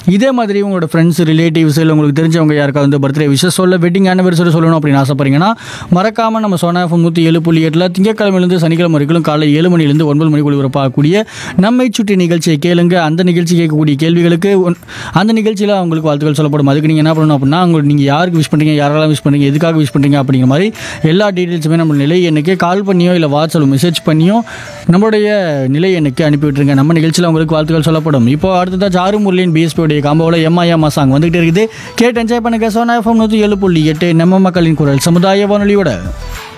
இதே மாதிரி உங்களோட ஃப்ரெண்ட்ஸ் ரிலேட்டிவ்ஸ் இல்லை உங்களுக்கு தெரிஞ்சவங்க யாருக்காவது வந்து பர்த்டே விஷஸ் சொல்ல வெட்டிங் ஆனிவர்சரி சொல்லணும் அப்படின்னு ஆசைப்படுறீங்கன்னா மறக்காமல் நம்ம சோனா எஃப்எம் 107.8 திங்கட்கிழமையிலேருந்து சனிக்கிழமை வரைக்கும் காலை 7 மணிலேருந்து 9 மணிக்குள் ஒளிபரப்பாகக்கூடிய நம்மை சுற்றி நிகழ்ச்சியை கேளுங்க. அந்த நிகழ்ச்சி கேட்கக்கூடிய கேள்விகளுக்கு அந்த நிகழ்ச்சியில் அவங்களுக்கு வாழ்த்துக்கள் சொல்லப்படும். அதுக்கு நீங்கள் என்ன பண்ணணும் அப்படின்னா நீங்கள் யாருக்கு விஷ் பண்ணுறீங்க, யாரெல்லாம் விஷ் பண்ணுறீங்க, எதுக்காக விஷ் பண்ணுறீங்க அப்படிங்கிற மாதிரி எல்லா டீட்டெயில்ஸுமே நம்ம நிலை எண்ணுக்கு கால் பண்ணியோ இல்லை வாட்ஸ்அப்பில் மெசேஜ் பண்ணியோ நம்மளுடைய நிலை எண்ணுக்கு அனுப்பிவிட்டுருங்க. நம்ம நிகழ்ச்சியில் உங்களுக்கு வாழ்த்துக்கள் சொல்லப்படும். இப்போ அடுத்ததாக ஜாரு முரளியின் பிஎஸ்பியோடைய காம்போவில் எம்ஐஎம் சாங் வந்துகிட்டே இருக்குது. கேட்டு என்ஜாய் பண்ணுங்க. சோனா எஃப்எம் 107.8 நம்ம மக்களின் குரல் சமுதாய வானொலியோட.